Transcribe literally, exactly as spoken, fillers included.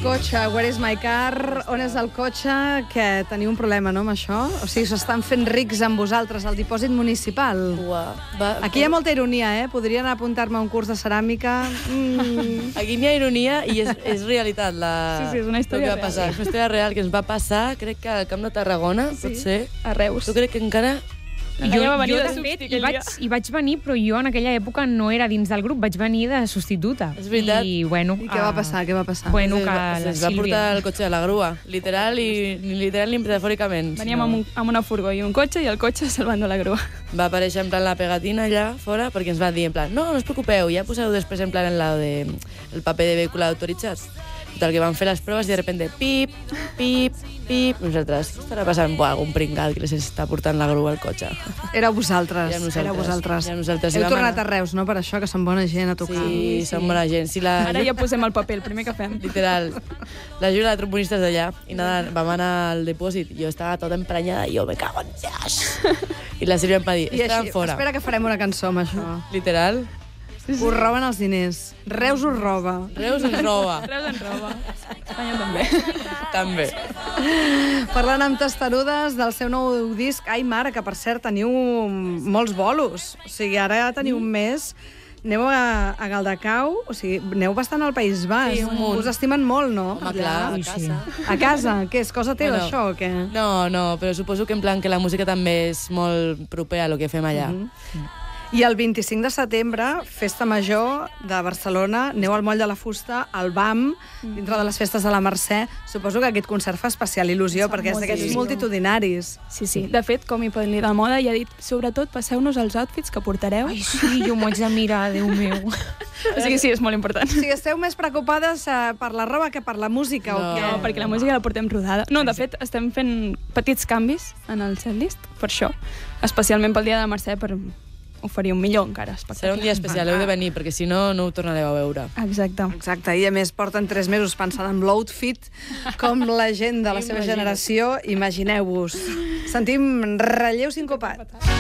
cotxe, Where is my car? On és el cotxe? Que teniu un problema, no, amb això? O sigui, s'estan fent rics amb vosaltres, al dipòsit municipal. Uà, va, Aquí hi ha molta ironia, eh? Podrien apuntar-me a un curs de ceràmica. Mm. Aquí n'hi ha ironia i és, és realitat la... Sí, sí, és una història el que va passar. real. És una història real que ens va passar, crec que al Camp de Tarragona, Sí. pot ser. A Reus. Tu crec que encara... Jo, Jo, va venir jo de de fet, substi hi aquell vaig, dia. hi vaig venir, però jo en aquella època no era dins del grup, vaig venir de substituta. És veritat. I, bueno, I què va passar? Què va passar? Bueno, es que va- la es va Sílvia... portar el cotxe de la grua, literal i ni literal ni metafòricament. Veníem sinó amb, un, amb una furgó i un cotxe i el cotxe se'l van dur a la grua. Va aparèixer en plan la pegatina allà fora perquè ens van dir en plan, no, no us preocupeu, ja poseu després en plan en la de el paper de vehicle autoritzats. Total, que van fer les proves i de repente pip, pip, pip. Nosaltres, què estarà passant? Buah, algun pringat que les està portant la grua al cotxe. Éreu vosaltres. Érem nosaltres. Éreu vosaltres. Érem nosaltres. I Heu vam tornat anar- a Reus, no? Per això, que són bona gent a tocar. Sí, som bona gent. Si la... Ara ja posem el paper, el primer que fem. Literal. La Jura de trombonistes d'allà. I nada, vam anar al dipòsit. Jo estava tota emprenyada i jo me cago en Dios. I la Sílvia em va dir, I estaven així, fora. espera que farem una cançó amb això. Literal. Us roben els diners. Reus us roba. Reus ens roba. Reus en roba. Espanya també. També. Parlant amb testarudes del seu nou disc, ai mare, que per cert teniu molts bolos. O sigui, ara teniu un mes, aneu a, a Galdacau, o sigui, aneu bastant al País Basc. Sí, un munt. Us estimen molt, no? Home, clar, a Ui, sí. casa. A casa? Què és cosa teva, Bueno, això, o què? No, no, però suposo que en plan que la música també és molt propera a lo que fem allà. I el vint-i-cinc de setembre, Festa Major de Barcelona, aneu al Moll de la Fusta, al B A M, dintre de les festes de la Mercè. Suposo que aquest concert fa especial il·lusió, Fa perquè és d'aquests moltíssim. multitudinaris. Sí, sí. De fet, com hi pot dir de moda, ja ha dit, sobretot, passeu-nos els outfits que portareu. Ai, sí, jo m'ho haig de mirar, Déu meu. O sigui, sí, és molt important. O sigui, esteu més preocupades eh, per la roba que per la música, No. o què? No, perquè la música la portem rodada. No, de fet, estem fent petits canvis en el setlist, per això. Especialment pel dia de Mercè, per oferir un millor encara espectacle. Serà un dia especial, heu de venir, perquè si no, no ho tornareu a veure. Exacte. Exacte, i a més porten tres mesos pensant en l'outfit, com la gent de la seva generació, imagineu-vos. Sentim Relleu Sincopat.